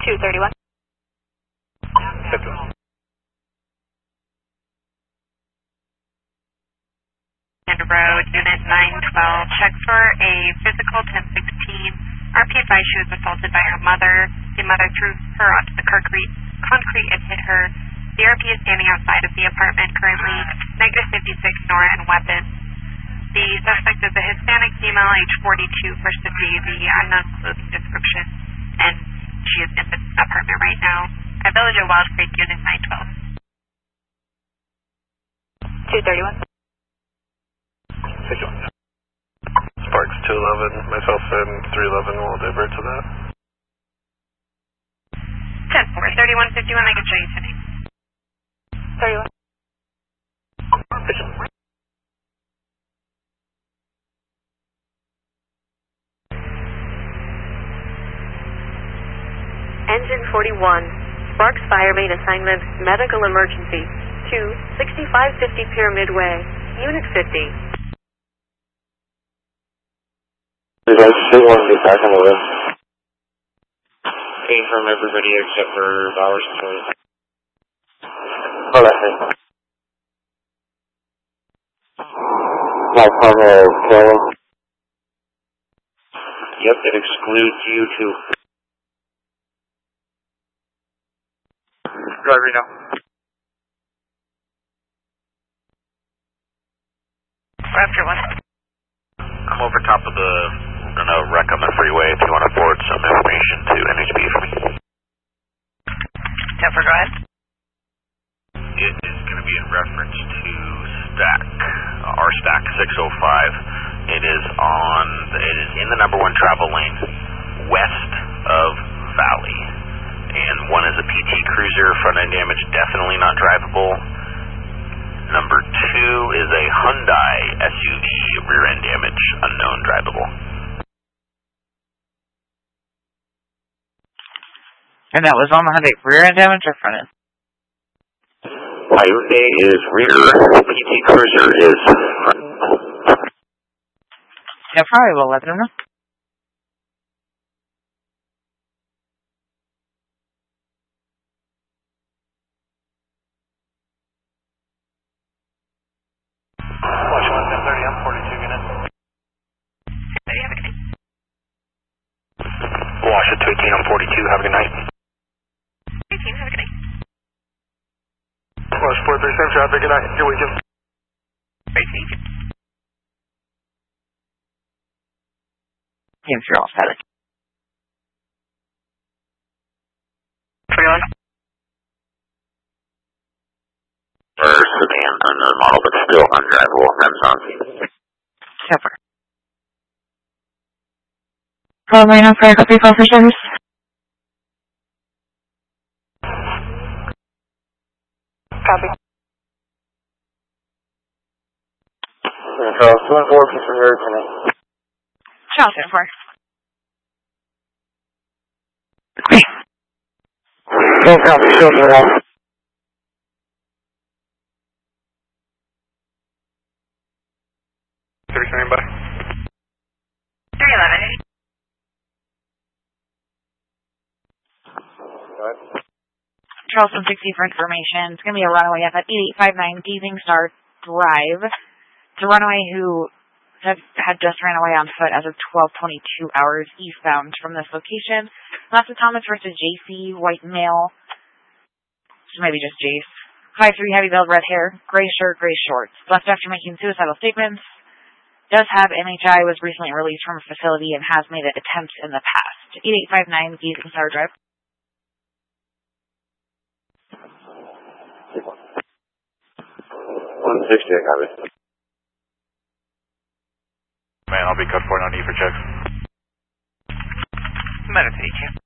231. 51. Road, Unit 912, check for a physical 1016. RP advised she was assaulted by her mother. The mother threw her onto the concrete and hit her. The RP is standing outside of the apartment currently, negative 56 Nora and weapons. The suspect is a Hispanic female, age 42, first degree, the unknown clothing description, and she is in the apartment right now. At Village of Wild Creek, Unit 912. 231. 51. Sparks 211, myself and 311 will divert to that. 10-4, 3151, I can show you today. 31. 51. Engine 41, Sparks Fire Main Assignment, Medical Emergency, 26550 Pyramid Way, Unit 50. You guys should want to be back on the list. Came from everybody except for Bowers and Toys. Oh, that's it. Platform of Carol. Yep, it excludes you too. Driver now. Raptor 1. I'm over top of the wreck on the freeway if you want to forward some information to NHB for me. 10-4, go ahead. It is going to be in reference to stack, our stack 605. It is in the number 1 travel lane west of Valley. And one is a PT Cruiser, front end damage, definitely not drivable. Number 2 is a Hyundai SUV, rear end damage, unknown drivable. And that was on the Hyundai rear end damage or front end? Hyundai is rear, PT Cruiser is front. Yeah, probably will let them know. Watch 11030, I'm 42 unit. Wash at 218, I'm 42, have a good night. 18, have a good day. Wash 437, traffic, good night, good weekend. 18. James, you're all static. 21. Or sedan, unknown model, but still undrivable. Amazon. 10-4. Call my number, copy call for service. Copy. Charles 214, keep from here tonight. Charles 10-4. Don't copy, still for that. 30 standing by. 311. Charles 160 for information. It's going to be a runaway at 8859 Gazing Star Drive. It's a runaway who had just ran away on foot as of 12:22 hours eastbound from this location. Lots of Thomas versus JC, white male. Maybe just Jace. 5'3", heavy build, red hair, gray shirt, gray shorts. Left after making suicidal statements. Does have MHI, was recently released from a facility, and has made attempts in the past. 8859 Gazing Star Drive. 160, I got it. Man, I'll be cut for, no need for checks. Meditate you.